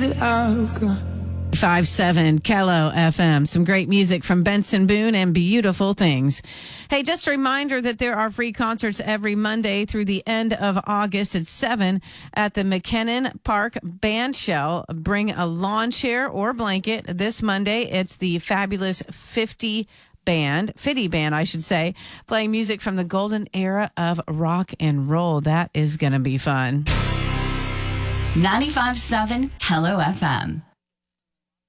that I've got. 5-7 Kello FM. Some great music from Benson Boone and Beautiful Things. Hey, just a reminder that there are free concerts every Monday through the end of August at 7 at the McKinnon Park Band Shell. Bring a lawn chair or blanket. This Monday, it's the fabulous 50 Band, I should say, playing music from the golden era of rock and roll. That is going to be fun. 95.7 Kello FM.